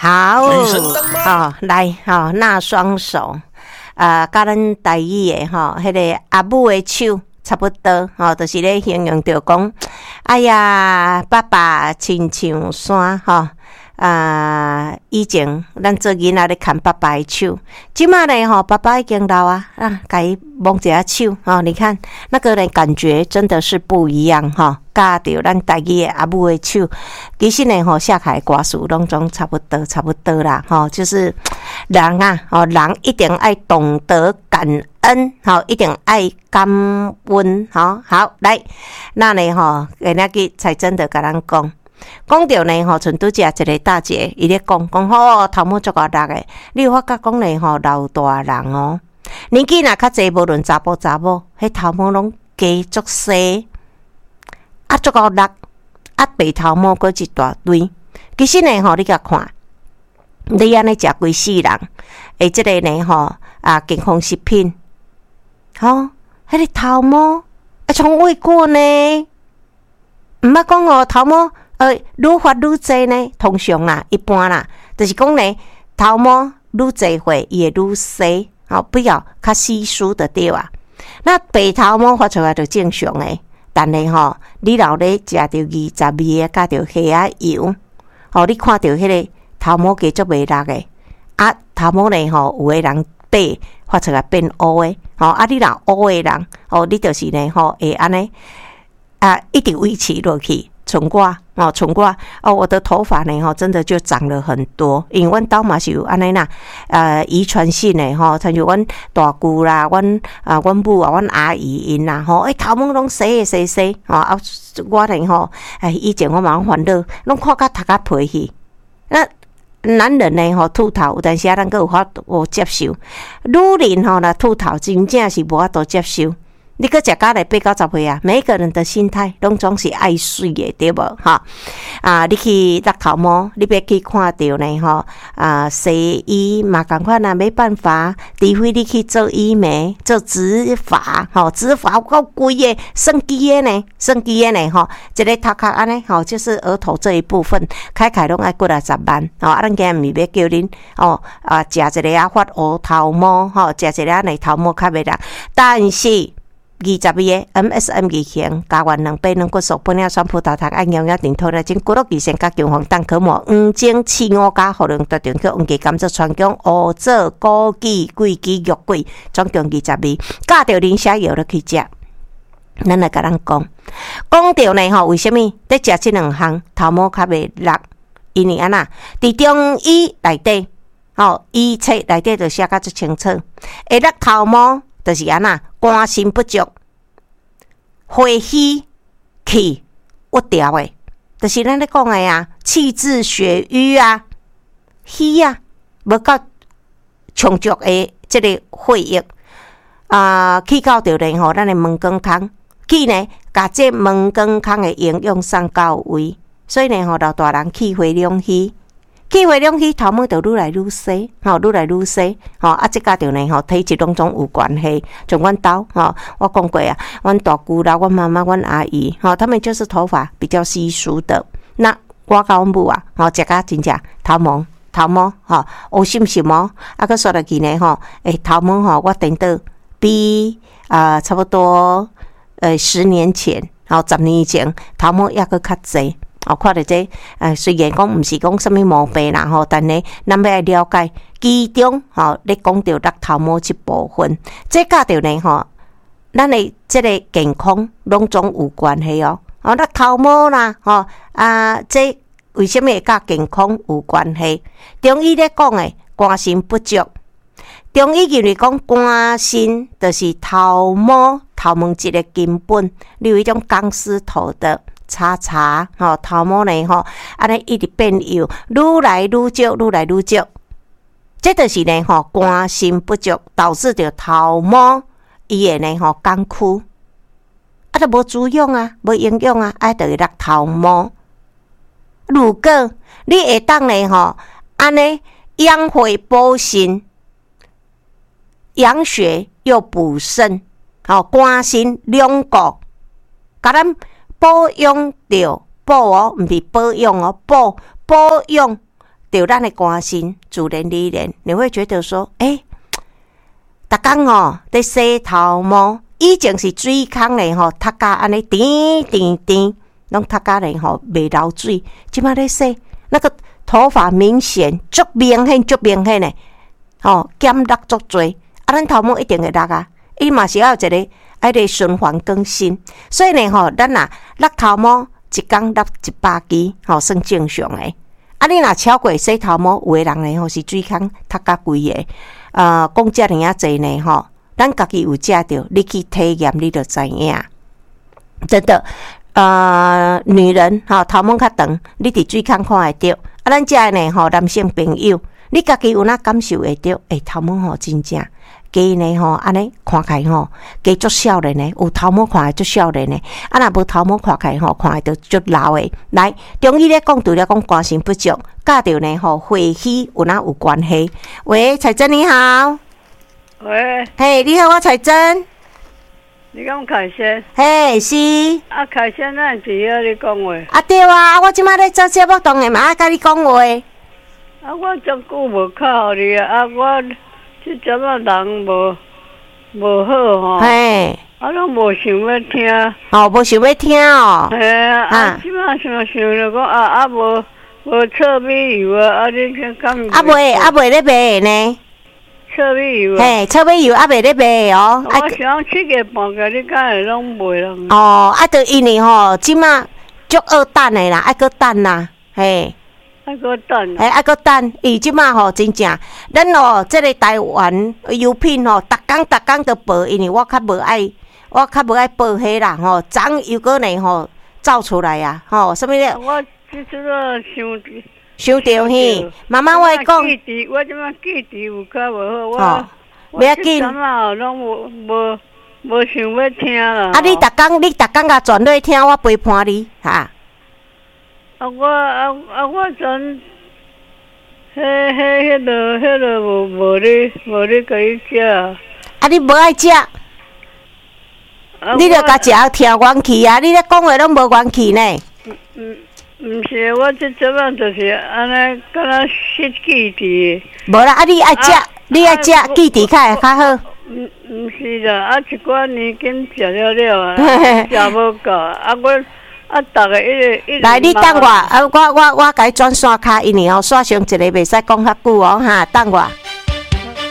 好，来，拿双手，甲咱台语的迄个阿母的手差不多，就是咧形容着讲，哎呀，爸爸亲像山，以前咱做囡仔咧牵爸爸的手，即马咧爸爸已经老啊，甲伊摸一下手，你看那个呢感觉真的是不一样甲着咱台语的阿母的手，其实呢写起来歌词拢总差不多啦，就是人啊，人一定爱懂得感恩，一定爱感恩，好来，那呢今日才真的甲咱讲到呢像拄则一个大姐伊咧讲头毛足够力的，你有发觉讲呢老大人年纪若较济，无论查甫查某，迄头毛拢加足细，足够力，白头毛搁一大堆。其实呢你甲看，你安尼食规世人，即个呢健康食品，迄个头毛从未过呢，毋捌讲头毛愈发愈济呢。通常啦，一般啦，就是讲呢头毛愈济岁，伊会愈细。比较较稀疏的对啊，那白头毛发出来就正常诶，但是你若咧食着20味加着虾仔油，你看到迄个头毛加足袂力诶，头毛呢有诶人白发出来变乌诶，你若乌诶人，你就是呢会安尼一直维持落去。像我我的头发呢真的就长了很多，因为阮兜嘛是有安尼啦，遗传性的像阮大姑啦，阮母啊，阮阿姨因啦头毛拢洗我呢以前我嘛烦恼，拢看甲头壳皮去。那男人呢秃头，有阵时咱佫有法度接受，女人若秃头真正是无法度接受。你搁食甲来8、90岁啊，每一个人的心态拢总是爱水的，对无你去落头毛，你要去看到呢西医嘛同款啊，没办法，除非你去做医美、做植发植发够贵的，算机的呢，一个头壳安尼就是额头这一部分，开拢爱过来10万咱今日毋是要叫恁食一个发乌头毛食一个呢头毛较袂力，但是20味的 MSM 二型加完2杯软骨素本酸葡萄糖按尿尿顶头来整骨碌荠酰加姜黄蛋可抹黄精刺五加荷龙特定去黄鸡甘蔗川芎乌棗枸杞桂枝玉桂总共20味，加着磷虾油落去食。咱来甲咱讲到呢为什么在食这2项头毛较袂力？因为安那伫中医内底医册内底就写甲足清楚，会落头毛就是安那肝肾不足、血虚气郁调的，就是咱咧讲的啊，气滞血瘀啊，虚啊，无够充足的这个血液去到着呢咱的毛管孔，去呢甲这毛管孔的营养送到位，所以呢老大人气血两虚。气血两虚，头毛就愈来愈细，这甲着呢体质拢总有关系。像阮兜我讲过啊，阮大姑啦、阮妈妈、阮阿姨他们就是头发比较稀疏的。那我甲阮母啊食甲真正头毛乌心心佫刷落去呢头毛我等到比差不多10年前10年以前头毛抑佫较济。看到这虽然讲毋是讲什么毛病啦但呢咱要了解其中咧讲到落头毛这部分，这甲着呢咱的这个健康拢总有关系落头毛啦这为什么会甲健康有关系？中医咧讲的肝肾不足，中医认为讲肝肾就是头毛一个根本，你有一种钢丝头的叉头毛呢安尼一直变幼，愈来愈少，这就是呢肝肾不足导致着头毛伊会呢干枯，就无滋养啊，无营养啊，就会落头毛。如果你会当呢安尼养血补肾，养血又补肾，肝肾两个，甲咱保养着补毋是保养保养着咱的关心自然而然，你会觉得说，逐工吼在洗头毛，以前是水坑咧吼，头家安尼甜甜甜，拢头家咧吼袂流水，即摆咧洗那个头发明显足明显诶，减落足多，咱头毛一定会落啊，伊嘛是要有一个爱个循环更新，所以呢咱若落头毛一工落100支，算正常诶。你若超过洗头毛，有诶人呢是水坑头家规个。讲遮尔啊济呢咱家己有食着，你去体验你就知影。真的，女人头毛较长，你伫水坑看会着。咱遮呢男性朋友，你家己有哪感受会着？头毛真正加呢安尼看起来加足少年呢，有头毛看起来足少年呢，若无头毛看起来看起来就足老诶。来，中医咧讲，除了讲肝肾不足，甲着呢血虚有哪有关系？喂，彩珍你好。 喂。 嘿，你好，我彩珍。 你讲凯旋？ 嘿，是。 凯旋咱是晓你讲话。 对啊，我即摆咧做节目，当然嘛爱甲你讲话。 我足久无靠你我即阵人无好嘿。 拢无想要听。 无想要听嘿即摆想着讲无臭米油你看敢？ 袂咧卖呢。 臭米油嘿，臭米油袂咧卖哦。 我想7个半个，你敢会拢卖啦？ 就因为即摆足饿等的啦，爱搁等啦，嘿。 爱搁等。 爱搁等，伊即摆真正，咱即个台湾油品逐工都报，因为我较无爱报迄啦昨又搁呢走出来啊什么咧？ 我即阵想着嘿，妈妈我会讲， 我即摆记忆有较无好， 不要紧， 拢无想要听啦。 你逐工甲转落听我陪伴你哈。 我阵，迄落无咧甲伊食。 你无爱食？你着甲食听元气啊！你咧讲话拢无元气呢。 毋是，我即阵就是安尼，敢若失记忆。 无啦，你爱食，记忆较会较好。 毋是啦，一寡年间食了食无够我逐个一来，你等我，我甲伊转线卡，因为线上一个袂使讲较久哈，等我。